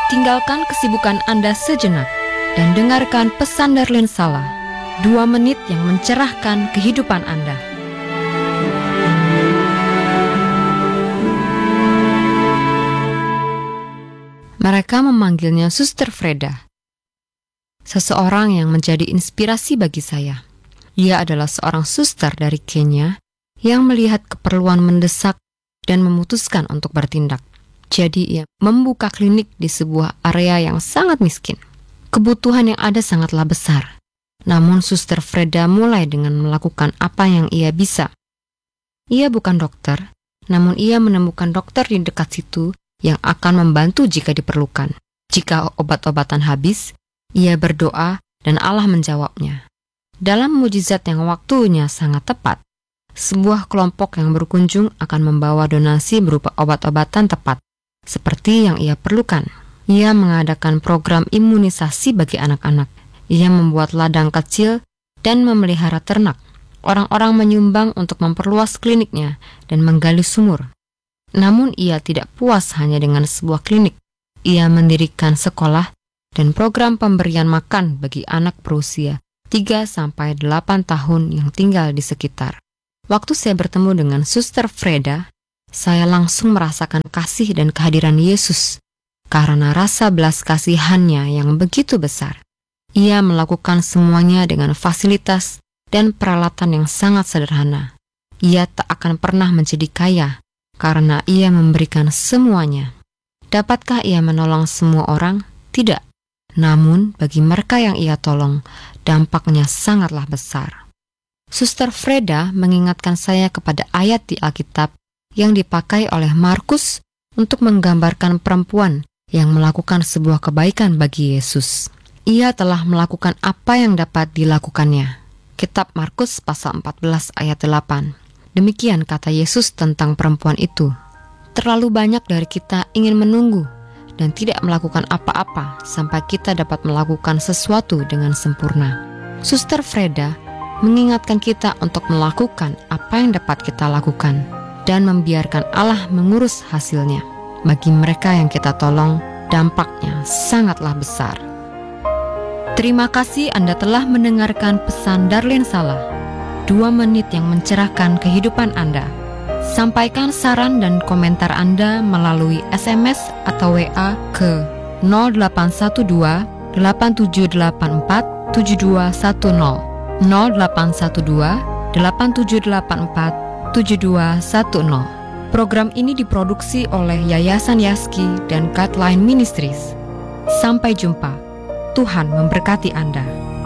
Tinggalkan kesibukan Anda sejenak dan dengarkan pesan Darlene Sala, 2 menit yang mencerahkan kehidupan Anda. Mereka memanggilnya Suster Freda, seseorang yang menjadi inspirasi bagi saya. Ia adalah seorang suster dari Kenya yang melihat keperluan mendesak dan memutuskan untuk bertindak. Jadi ia membuka klinik di sebuah area yang sangat miskin. Kebutuhan yang ada sangatlah besar. Namun Suster Freda mulai dengan melakukan apa yang ia bisa. Ia bukan dokter, namun ia menemukan dokter di dekat situ yang akan membantu jika diperlukan. Jika obat-obatan habis, ia berdoa dan Allah menjawabnya. Dalam mujizat yang waktunya sangat tepat, sebuah kelompok yang berkunjung akan membawa donasi berupa obat-obatan tepat, seperti yang ia perlukan. Ia mengadakan program imunisasi bagi anak-anak. Ia membuat ladang kecil dan memelihara ternak. Orang-orang menyumbang untuk memperluas kliniknya dan menggali sumur. Namun ia tidak puas hanya dengan sebuah klinik. Ia mendirikan sekolah dan program pemberian makan bagi anak berusia 3-8 tahun yang tinggal di sekitar. Waktu saya bertemu dengan Suster Freda, saya langsung merasakan kasih dan kehadiran Yesus karena rasa belas kasihannya yang begitu besar. Ia melakukan semuanya dengan fasilitas dan peralatan yang sangat sederhana. Ia tak akan pernah menjadi kaya karena ia memberikan semuanya. Dapatkah ia menolong semua orang? Tidak. Namun bagi mereka yang ia tolong, dampaknya sangatlah besar. Suster Freda mengingatkan saya kepada ayat di Alkitab yang dipakai oleh Markus untuk menggambarkan perempuan yang melakukan sebuah kebaikan bagi Yesus. Ia telah melakukan apa yang dapat dilakukannya. Kitab Markus pasal 14 ayat 8. Demikian kata Yesus tentang perempuan itu. Terlalu banyak dari kita ingin menunggu dan tidak melakukan apa-apa sampai kita dapat melakukan sesuatu dengan sempurna. Suster Freda mengingatkan kita untuk melakukan apa yang dapat kita lakukan dan membiarkan Allah mengurus hasilnya. Bagi mereka yang kita tolong, dampaknya sangatlah besar. Terima kasih Anda telah mendengarkan pesan Darlene Sala, 2 menit yang mencerahkan kehidupan Anda. Sampaikan saran dan komentar Anda melalui SMS atau WA ke 0812 8784 7210 0812 8784 7210. Program ini diproduksi oleh Yayasan Yaski dan Guideline Ministries. Sampai jumpa. Tuhan memberkati Anda.